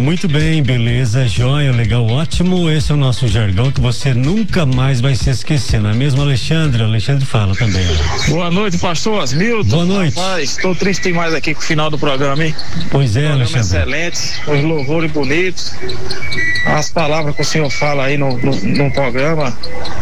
Muito bem, beleza, joia, legal, ótimo. Esse é o nosso jargão que você nunca mais vai se esquecer, não é mesmo, Alexandre? Alexandre fala também. Boa noite, pastor Asmilton. Boa noite. Rapaz, estou triste demais aqui com o final do programa, hein? Pois é, Alexandre. Excelente, os louvores bonitos, as palavras que o senhor fala aí no programa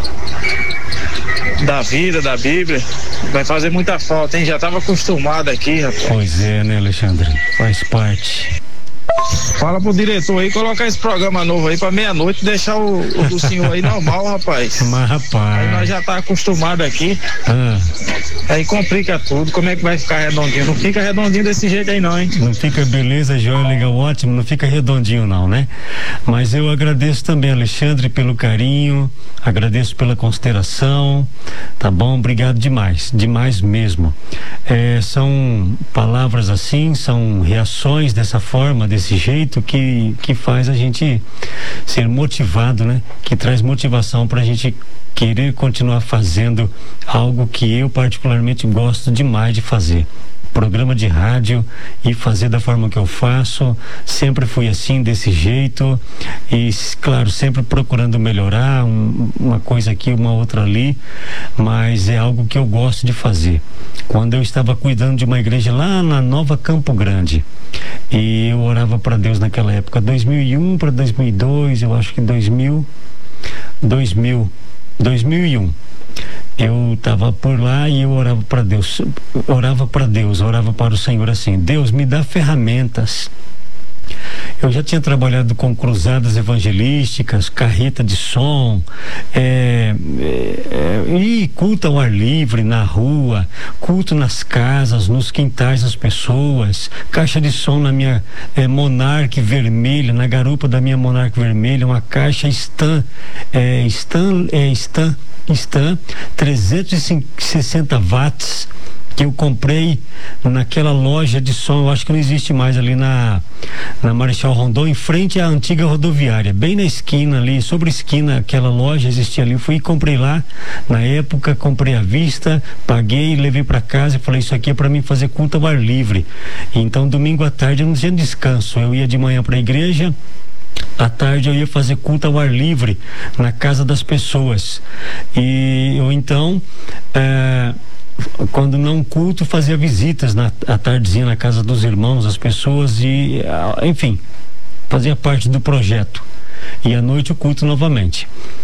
da vida, da Bíblia, vai fazer muita falta, hein? Já estava acostumado aqui, rapaz. Pois é, né, Alexandre? Faz parte. Fala pro diretor aí, colocar esse programa novo aí pra meia-noite, deixar o do senhor aí normal, rapaz. Mas, rapaz. Aí nós já tá acostumado aqui. Aí complica tudo. Como é que vai ficar redondinho? Não fica redondinho desse jeito aí não, hein? Não fica beleza, joia, legal, ótimo, não fica redondinho não, né? Mas eu agradeço também, Alexandre, pelo carinho, agradeço pela consideração, tá bom? Obrigado demais, demais mesmo. São palavras assim, são reações dessa forma, desse jeito que faz a gente ser motivado, né? Que traz motivação pra gente querer continuar fazendo algo que eu particularmente gosto demais de fazer. Programa de rádio e fazer da forma que eu faço, sempre fui assim, desse jeito, e claro, sempre procurando melhorar uma coisa aqui, uma outra ali, mas é algo que eu gosto de fazer. Quando eu estava cuidando de uma igreja lá na Nova Campo Grande, e eu orava para Deus naquela época, 2001 para 2002, eu acho que 2001. Eu estava por lá e eu orava para Deus, orava para o Senhor assim: Deus, me dá ferramentas. Eu já tinha trabalhado com cruzadas evangelísticas, carreta de som, e culto ao ar livre na rua, culto nas casas, nos quintais das pessoas, caixa de som na minha Monarch vermelha, na garupa da minha Monarch vermelha, uma caixa Stan 360 watts, que eu comprei naquela loja de som, eu acho que não existe mais, ali na Marechal Rondon, em frente à antiga rodoviária, bem na esquina ali, sobre a esquina, aquela loja existia ali. Eu fui e comprei lá, na época, comprei à vista, paguei, levei para casa e falei: isso aqui é para mim fazer culto ao ar livre. Então, domingo à tarde eu não tinha descanso, eu ia de manhã para a igreja, à tarde eu ia fazer culto ao ar livre na casa das pessoas, e eu então quando não culto, fazia visitas à tardezinha na casa dos irmãos, as pessoas, e enfim, fazia parte do projeto. E à noite o culto novamente.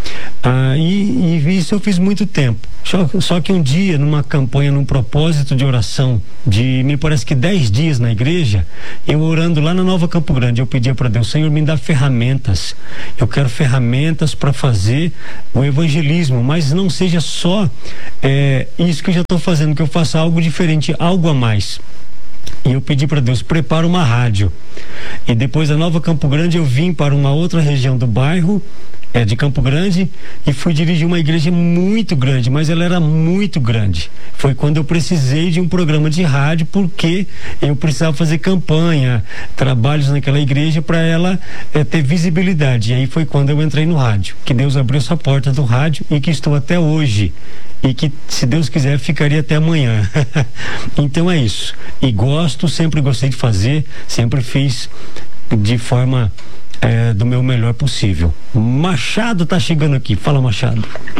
E isso eu fiz muito tempo. Só que um dia, numa campanha, num propósito de oração me parece que 10 dias na igreja, eu orando lá na Nova Campo Grande, eu pedia para Deus: Senhor, me dá ferramentas. Eu quero ferramentas para fazer o evangelismo, mas não seja só isso que eu já estou fazendo, que eu faça algo diferente, algo a mais. E eu pedi para Deus: prepara uma rádio. E depois da Nova Campo Grande eu vim para uma outra região do bairro, de Campo Grande, e fui dirigir uma igreja muito grande, mas ela era muito grande. Foi quando eu precisei de um programa de rádio, porque eu precisava fazer campanha, trabalhos naquela igreja para ela ter visibilidade. E aí foi quando eu entrei no rádio, que Deus abriu essa porta do rádio, e que estou até hoje, e que, se Deus quiser, ficaria até amanhã. Então é isso. E sempre gostei de fazer, sempre fiz de forma do meu melhor possível. Machado tá chegando aqui. Fala, Machado.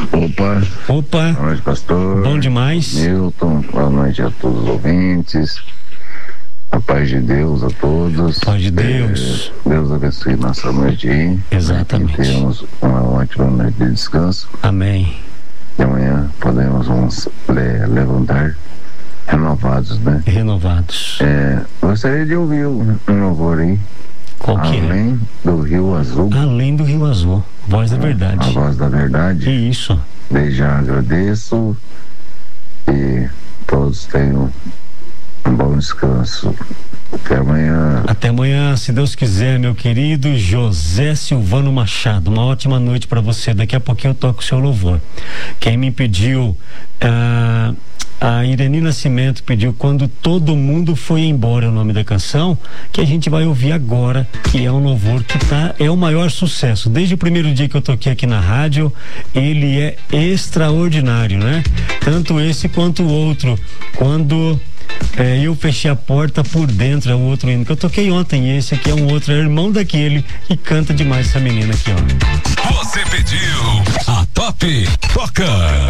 Opa. Boa noite, pastor. Bom demais. Milton, boa noite a todos os ouvintes. A paz de Deus a todos. Paz de Deus. Deus abençoe nossa noite aí. Exatamente. Que tenhamos uma ótima noite de descanso. Amém. E amanhã vamos levantar renovados, né? Renovados. Gostaria de ouvir um louvor aí. Qual que é? Além do Rio Azul. Além do Rio Azul. Voz da Verdade. A Voz da Verdade. Isso. Desde já agradeço e todos tenham um bom descanso. Até amanhã. Até amanhã, se Deus quiser, meu querido José Silvano Machado. Uma ótima noite para você. Daqui a pouquinho eu toco o seu louvor. Quem me pediu, a Irene Nascimento pediu Quando Todo Mundo Foi Embora, é o nome da canção, que a gente vai ouvir agora, que é um louvor que é o maior sucesso. Desde o primeiro dia que eu toquei aqui na rádio, ele é extraordinário, né? Tanto esse quanto o outro. Quando Eu fechei a porta por dentro, é um outro hino que eu toquei ontem. Esse aqui é um outro, é irmão daquele, e canta demais essa menina aqui, ó. Você pediu a Top Toca.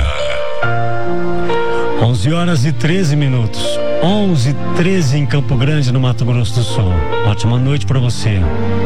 11h13. 11h13 em Campo Grande, no Mato Grosso do Sul. Ótima noite pra você.